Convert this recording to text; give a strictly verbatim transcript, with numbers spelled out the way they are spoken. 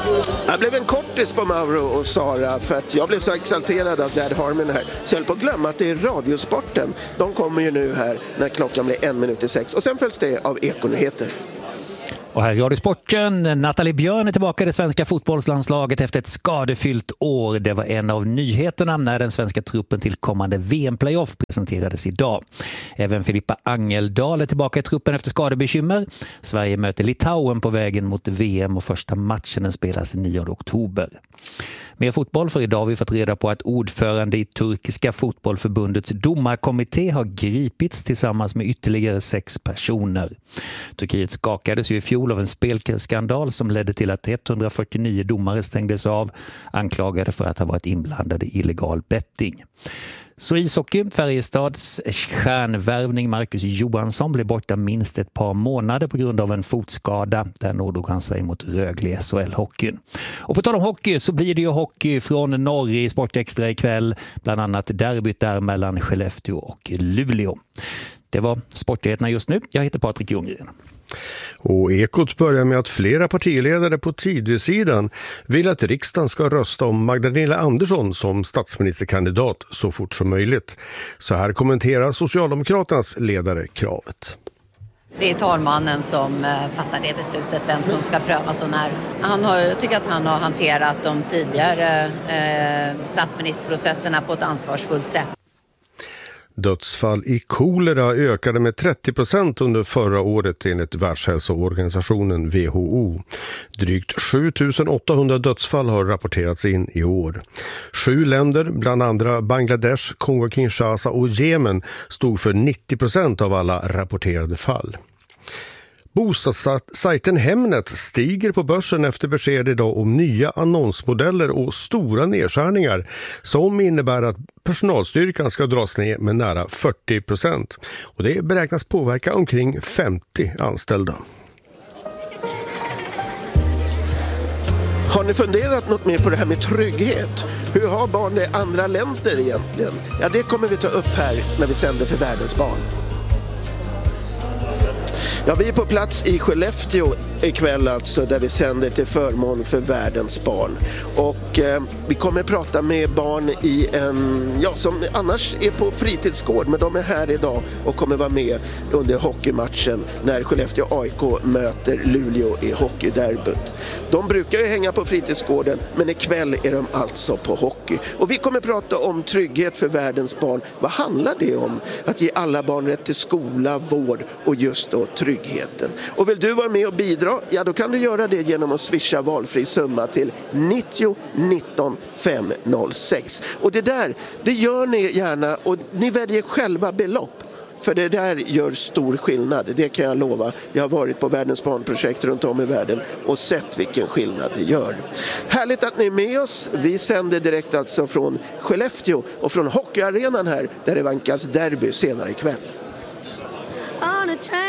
Jag blev en kortis på Mauro och Sara för att jag blev så exalterad av Dad Harmon här. Så jag höll på att glömma att det är Radiosporten. De kommer ju nu här när klockan blir en minut i sex. Och sen följs det av Ekonyheter. Och här i Radiosporten, Nathalie Björn är tillbaka i det svenska fotbollslandslaget efter ett skadefyllt år. Det var en av nyheterna när den svenska truppen till kommande V M-playoff presenterades idag. Även Filippa Angeldal är tillbaka i truppen efter skadebekymmer. Sverige möter Litauen på vägen mot V M och första matchen spelas nionde oktober. Mer fotboll, för idag har vi fått reda på att ordförande i turkiska fotbollförbundets domarkommitté har gripits tillsammans med ytterligare sex personer. Turkiet skakades ju i fjol av en spelskandal som ledde till att etthundrafyrtionio domare stängdes av, anklagade för att ha varit inblandade i illegal betting. Så ishockey, Färjestads stjärnvärvning Marcus Johansson blev borta minst ett par månader på grund av en fotskada. Där nådde han sig mot Rögle i S H L-hockeyn. Och på tal om hockey så blir det ju hockey från norr i Sportextra ikväll. Bland annat derbyt där mellan Skellefteå och Luleå. Det var sportnyheterna just nu. Jag heter Patrik Ljunggren. Och Ekot börjar med att flera partiledare på Tidösidan vill att riksdagen ska rösta om Magdalena Andersson som statsministerkandidat så fort som möjligt. Så här kommenterar Socialdemokraternas ledare kravet. Det är talmannen som fattar det beslutet, vem som ska prövas och när. Han har, jag tycker att han har hanterat de tidigare eh, statsministerprocesserna på ett ansvarsfullt sätt. Dödsfall i kolera ökade med trettio procent under förra året enligt Världshälsoorganisationen W H O. Drygt sju tusen åttahundra dödsfall har rapporterats in i år. Sju länder, bland andra Bangladesh, Kongo-Kinshasa och Jemen, stod för nittio procent av alla rapporterade fall. Bostadssajten Hemnet stiger på börsen efter besked idag om nya annonsmodeller och stora nedskärningar som innebär att personalstyrkan ska dras ner med nära fyrtio procent. Och det beräknas påverka omkring femtio anställda. Har ni funderat något mer på det här med trygghet? Hur har barn det i andra länder egentligen? Ja, det kommer vi ta upp här när vi sänder för Världens barn. Ja, vi är på plats i Skellefteå ikväll alltså, där vi sänder till förmån för Världens barn. Och eh, vi kommer prata med barn i en, ja, som annars är på fritidsgård, men de är här idag och kommer vara med under hockeymatchen när Skellefteå A I K möter Luleå i hockeyderbyt. De brukar ju hänga på fritidsgården, men ikväll är de alltså på hockey. Och vi kommer prata om trygghet för Världens barn. Vad handlar det om? Att ge alla barn rätt till skola, vård och just då tryggheten. Och vill du vara med och bidra? Ja, då kan du göra det genom att swisha valfri summa till nittio nitton femhundrasex. Och det där, det gör ni gärna och ni väljer själva belopp. För det där gör stor skillnad, det kan jag lova. Jag har varit på Världens barnprojekt runt om i världen och sett vilken skillnad det gör. Härligt att ni är med oss. Vi sänder direkt alltså från Skellefteå och från hockeyarenan här där det vankas derby senare ikväll.